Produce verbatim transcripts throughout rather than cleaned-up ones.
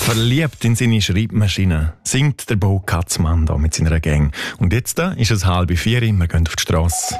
Verliebt in seine Schreibmaschine singt der Bo Katzmann da mit seiner Gang. Und jetzt da ist es halb vier, wir gehen auf die Strasse.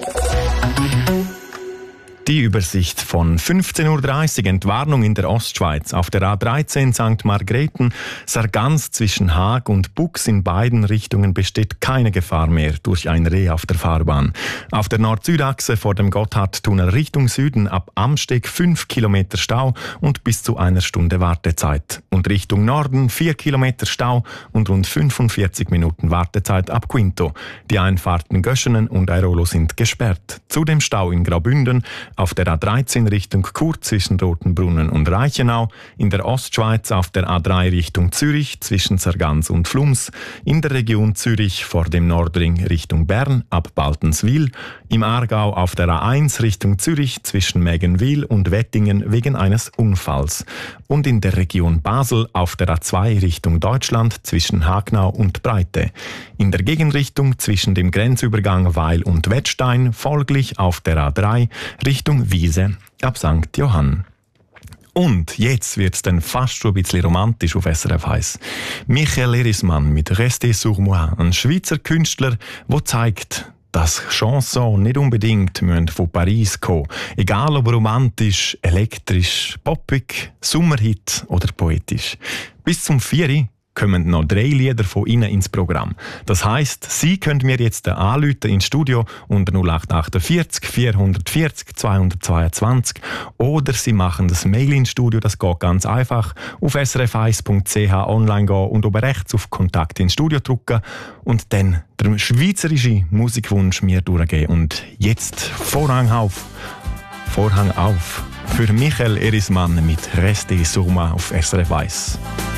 Die Übersicht von fünfzehn Uhr dreißig, Entwarnung in der Ostschweiz. Auf der A dreizehn Sankt Margrethen, Sargans zwischen Haag und Bux in beiden Richtungen besteht keine Gefahr mehr durch ein Reh auf der Fahrbahn. Auf der Nord-Süd-Achse vor dem Gotthardtunnel Richtung Süden ab Amsteg fünf Kilometer Stau und bis zu einer Stunde Wartezeit. Und Richtung Norden vier Kilometer Stau und rund fünfundvierzig Minuten Wartezeit ab Quinto. Die Einfahrten Göschenen und Airolo sind gesperrt. Zudem Stau in Graubünden, auf der A dreizehn Richtung Chur zwischen Rotenbrunnen und Reichenau, in der Ostschweiz auf der A drei Richtung Zürich zwischen Sargans und Flums, in der Region Zürich vor dem Nordring Richtung Bern ab Baltenswil, im Aargau auf der A eins Richtung Zürich zwischen Mägenwil und Wettingen wegen eines Unfalls und in der Region Basel auf der A zwei Richtung Deutschland zwischen Hagnau und Breite, in der Gegenrichtung zwischen dem Grenzübergang Weil und Wettstein folglich auf der A drei Richtung Wiese ab Sankt Johann. Und jetzt wird es dann fast schon ein bisschen romantisch auf S R F eins. Michael Erismann mit «Restez sur moi», ein Schweizer Künstler, der zeigt, dass Chansons nicht unbedingt von Paris kommen müssen. Egal ob romantisch, elektrisch, poppig, Sommerhit oder poetisch. Bis zum vier kommen noch drei Lieder von Ihnen ins Programm. Das heisst, Sie können mir jetzt anrufen ins Studio unter null acht achtundvierzig vierhundertvierzig zweihundertzweiundzwanzig oder Sie machen das Mail ins Studio, das geht ganz einfach, auf s r f eins punkt c h online gehen und oben rechts auf Kontakt ins Studio drücken und dann den schweizerischen Musikwunsch mir durchgeben. Und jetzt Vorhang auf, Vorhang auf für Michael Erismann mit «Restez sur moi» auf S R F eins.